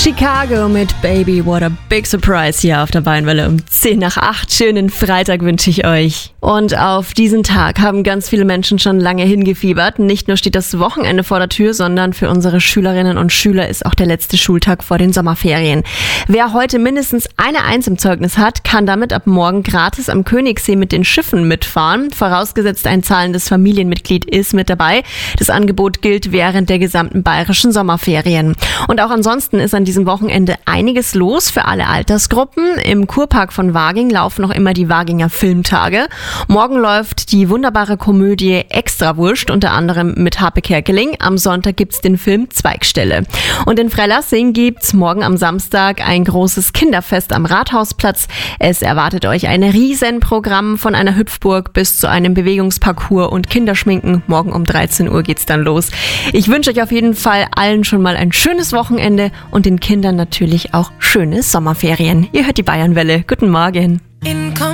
Chicago mit Baby, what a big surprise hier auf der Bayernwelle um 7:10. Schönen Freitag wünsche ich euch. Und auf diesen Tag haben ganz viele Menschen schon lange hingefiebert. Nicht nur steht das Wochenende vor der Tür, sondern für unsere Schülerinnen und Schüler ist auch der letzte Schultag vor den Sommerferien. Wer heute mindestens eine 1 im Zeugnis hat, kann damit ab morgen gratis am Königssee mit den Schiffen mitfahren. Vorausgesetzt, ein zahlendes Familienmitglied ist mit dabei. Das Angebot gilt während der gesamten bayerischen Sommerferien. Und auch ansonsten ist an diesem Wochenende einiges los für alle Altersgruppen. Im Kurpark von Waging laufen noch immer die Waginger Filmtage. Morgen läuft die wunderbare Komödie Extrawurst, unter anderem mit Harpe Kerkeling. Am Sonntag gibt's den Film Zweigstelle. Und in Freilassing gibt's morgen am Samstag ein großes Kinderfest am Rathausplatz. Es erwartet euch ein Riesenprogramm von einer Hüpfburg bis zu einem Bewegungsparcours und Kinderschminken. Morgen um 13 Uhr geht's dann los. Ich wünsche euch auf jeden Fall allen schon mal ein schönes Wochenende und den Kindern natürlich auch schöne Sommerferien. Ihr hört die Bayernwelle. Guten Morgen.